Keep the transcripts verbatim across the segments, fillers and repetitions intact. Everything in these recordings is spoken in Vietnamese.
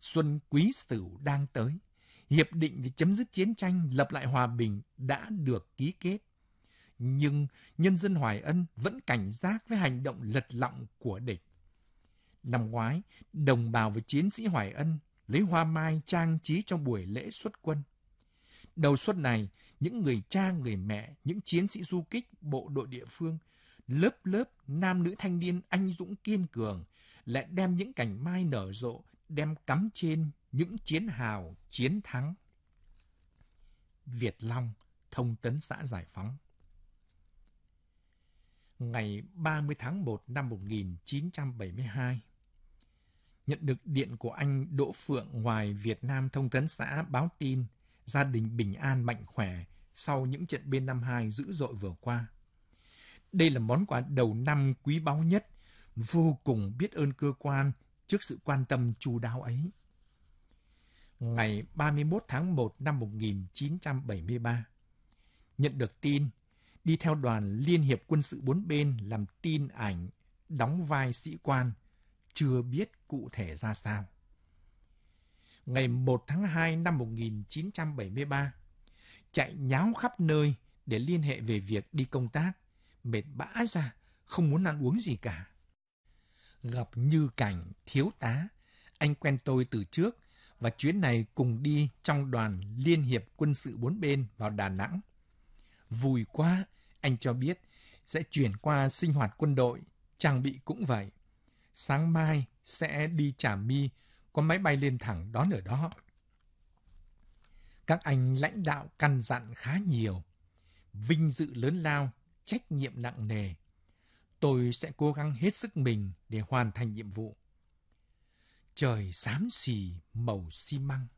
Xuân Quý Sửu đang tới. Hiệp định về chấm dứt chiến tranh, lập lại hòa bình đã được ký kết. Nhưng nhân dân Hoài Ân vẫn cảnh giác với hành động lật lọng của địch. Năm ngoái, đồng bào và chiến sĩ Hoài Ân lấy hoa mai trang trí trong buổi lễ xuất quân. Đầu xuân này, những người cha, người mẹ, những chiến sĩ du kích, bộ đội địa phương, lớp lớp nam nữ thanh niên anh dũng kiên cường lại đem những cành mai nở rộ, đem cắm trên những chiến hào chiến thắng. Việt Long, Thông Tấn xã Giải Phóng. Ngày ba mươi tháng một năm một nghìn chín trăm bảy mươi hai, nhận được điện của anh Đỗ Phượng ngoài Việt Nam Thông Tấn xã báo tin gia đình bình an mạnh khỏe sau những trận B năm mươi hai dữ dội vừa qua. Đây là món quà đầu năm quý báu nhất, vô cùng biết ơn cơ quan trước sự quan tâm chu đáo ấy. Ngày ba mươi mốt tháng một năm một nghìn chín trăm bảy mươi ba, nhận được tin, đi theo đoàn Liên hiệp quân sự bốn bên làm tin ảnh, đóng vai sĩ quan, chưa biết cụ thể ra sao. Ngày một tháng hai năm một nghìn chín trăm bảy mươi ba, chạy nháo khắp nơi để liên hệ về việc đi công tác, mệt bã ra, không muốn ăn uống gì cả. Gặp Như Cảnh, thiếu tá, anh quen tôi từ trước, và chuyến này cùng đi trong đoàn Liên hiệp quân sự bốn bên vào Đà Nẵng. Vui quá, anh cho biết sẽ chuyển qua sinh hoạt quân đội, trang bị cũng vậy. Sáng mai sẽ đi Trà My, có máy bay lên thẳng đón ở đó. Các anh lãnh đạo căn dặn khá nhiều. Vinh dự lớn lao, trách nhiệm nặng nề. Tôi sẽ cố gắng hết sức mình để hoàn thành nhiệm vụ. Trời xám xì màu xi măng.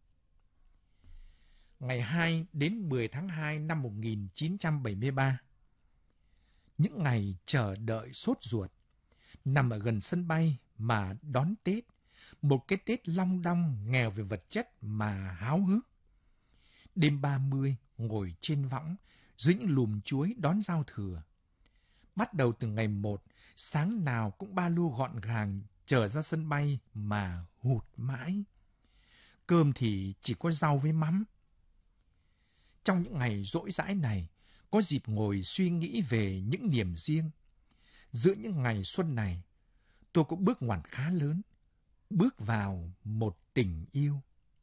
Ngày hai đến mười tháng hai năm một nghìn chín trăm bảy mươi ba. Những ngày chờ đợi sốt ruột, nằm ở gần sân bay mà đón Tết, một cái Tết long đong nghèo về vật chất mà háo hức. Đêm ba mươi, ngồi trên võng, dưới những lùm chuối đón giao thừa. Bắt đầu từ ngày một, sáng nào cũng ba lô gọn gàng, trở ra sân bay mà hụt mãi. Cơm thì chỉ có rau với mắm. Trong những ngày rỗi rãi này, có dịp ngồi suy nghĩ về những niềm riêng. Giữa những ngày xuân này, tôi có bước ngoặt khá lớn, bước vào một tình yêu.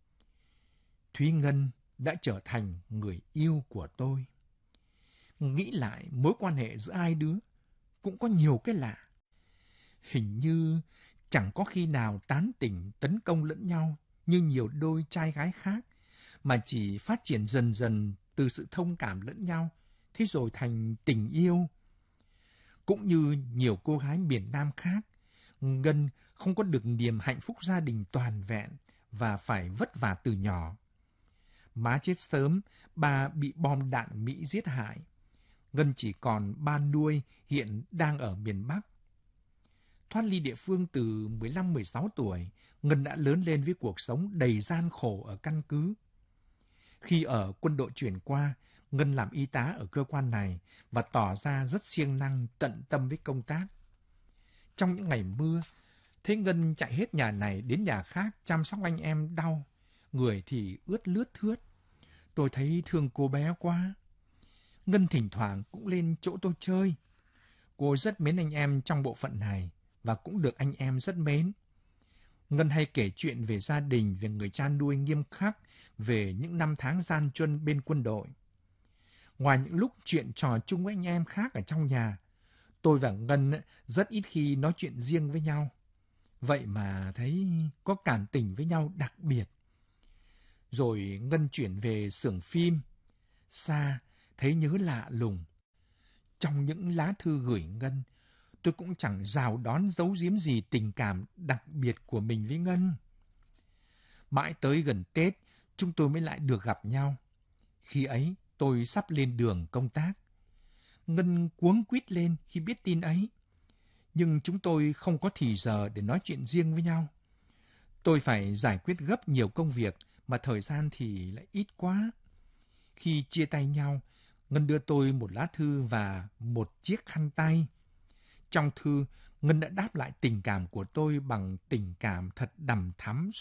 Thúy Ngân đã trở thành người yêu của tôi. Nghĩ lại mối quan hệ giữa hai đứa cũng có nhiều cái lạ. Hình như chẳng có khi nào tán tỉnh tấn công lẫn nhau như nhiều đôi trai gái khác, mà chỉ phát triển dần dần từ sự thông cảm lẫn nhau, thế rồi thành tình yêu. Cũng như nhiều cô gái miền Nam khác, Ngân không có được niềm hạnh phúc gia đình toàn vẹn và phải vất vả từ nhỏ. Má chết sớm, ba bị bom đạn Mỹ giết hại. Ngân chỉ còn ba nuôi hiện đang ở miền Bắc. Thoát ly địa phương từ mười lăm mười sáu tuổi, Ngân đã lớn lên với cuộc sống đầy gian khổ ở căn cứ. Khi ở quân đội chuyển qua, Ngân làm y tá ở cơ quan này và tỏ ra rất siêng năng, tận tâm với công tác. Trong những ngày mưa, thấy Ngân chạy hết nhà này đến nhà khác chăm sóc anh em đau, người thì ướt lướt thướt. Tôi thấy thương cô bé quá. Ngân thỉnh thoảng cũng lên chỗ tôi chơi. Cô rất mến anh em trong bộ phận này và cũng được anh em rất mến. Ngân hay kể chuyện về gia đình, về người cha nuôi nghiêm khắc, về những năm tháng gian truân bên quân đội. Ngoài những lúc chuyện trò chung với anh em khác ở trong nhà, tôi và Ngân rất ít khi nói chuyện riêng với nhau. Vậy mà thấy có cảm tình với nhau đặc biệt. Rồi Ngân chuyển về xưởng phim. Xa, thấy nhớ lạ lùng. Trong những lá thư gửi Ngân, tôi cũng chẳng rào đón giấu giếm gì tình cảm đặc biệt của mình với Ngân. Mãi tới gần Tết, chúng tôi mới lại được gặp nhau. Khi ấy, tôi sắp lên đường công tác. Ngân cuống quýt lên khi biết tin ấy. Nhưng chúng tôi không có thì giờ để nói chuyện riêng với nhau. Tôi phải giải quyết gấp nhiều công việc, mà thời gian thì lại ít quá. Khi chia tay nhau, Ngân đưa tôi một lá thư và một chiếc khăn tay. Trong thư, Ngân đã đáp lại tình cảm của tôi bằng tình cảm thật đằm thắm